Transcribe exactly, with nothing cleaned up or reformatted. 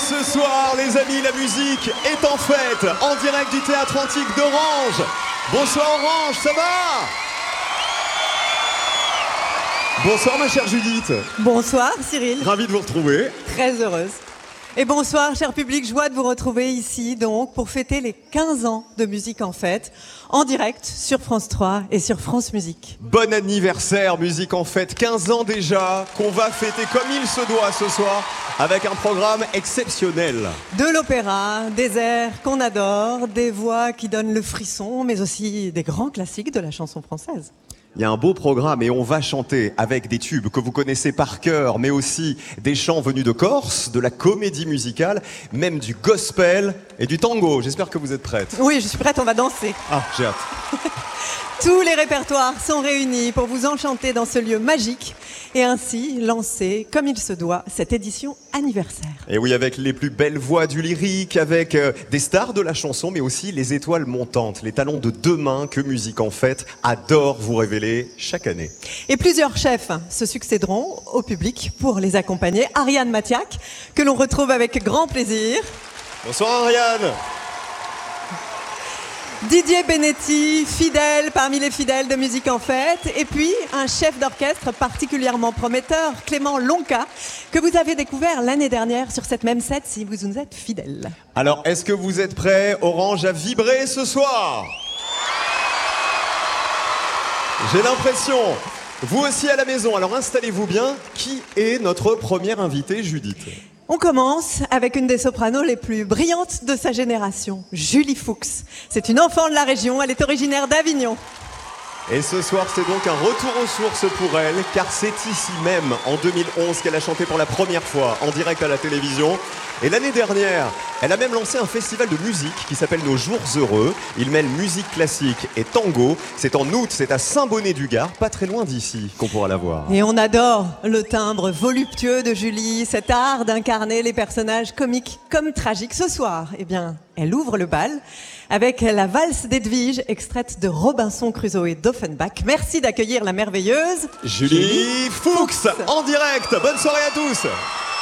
Ce soir, les amis, la musique est en fête, en direct du Théâtre Antique d'Orange. Bonsoir Orange, ça va? Bonsoir ma chère Judith. Bonsoir Cyril. Ravi de vous retrouver. Très heureuse. Et bonsoir cher public, joie de vous retrouver ici donc pour fêter les quinze ans de Musique en Fête, en direct sur France trois et sur France Musique. Bon anniversaire Musique en Fête, quinze ans déjà, qu'on va fêter comme il se doit ce soir, avec un programme exceptionnel. De l'opéra, des airs qu'on adore, des voix qui donnent le frisson, mais aussi des grands classiques de la chanson française. Il y a un beau programme et on va chanter avec des tubes que vous connaissez par cœur, mais aussi des chants venus de Corse, de la comédie musicale, même du gospel et du tango. J'espère que vous êtes prêtes. Oui, je suis prête, on va danser. Ah, j'ai hâte. Tous les répertoires sont réunis pour vous enchanter dans ce lieu magique et ainsi lancer, comme il se doit, cette édition anniversaire. Et oui, avec les plus belles voix du lyrique, avec euh, des stars de la chanson, mais aussi les étoiles montantes, les talents de demain que Musique en Fête adore vous révéler chaque année. Et plusieurs chefs se succéderont au public pour les accompagner. Ariane Mathiac, que l'on retrouve avec grand plaisir. Bonsoir Ariane. Didier Benetti, fidèle parmi les fidèles de Musique en Fête. Et puis, un chef d'orchestre particulièrement prometteur, Clément Lonca, que vous avez découvert l'année dernière sur cette même scène si vous nous êtes fidèles. Alors, est-ce que vous êtes prêts, Orange, à vibrer ce soir? J'ai l'impression. Vous aussi à la maison, alors installez-vous bien. Qui est notre première invitée, Judith? On commence avec une des sopranos les plus brillantes de sa génération, Julie Fuchs. C'est une enfant de la région, elle est originaire d'Avignon. Et ce soir, c'est donc un retour aux sources pour elle, car c'est ici même, en deux mille onze, qu'elle a chanté pour la première fois en direct à la télévision. Et l'année dernière, elle a même lancé un festival de musique qui s'appelle Nos Jours Heureux. Il mêle musique classique et tango. C'est en août, c'est à Saint-Bonnet-du-Gard, pas très loin d'ici, qu'on pourra la voir. Et on adore le timbre voluptueux de Julie, cet art d'incarner les personnages comiques comme tragiques. Ce soir, eh bien, elle ouvre le bal avec la valse d'Edwige, extraite de Robinson Crusoe et d'Offenbach. Merci d'accueillir la merveilleuse Julie Fuchs, en direct. Bonne soirée à tous.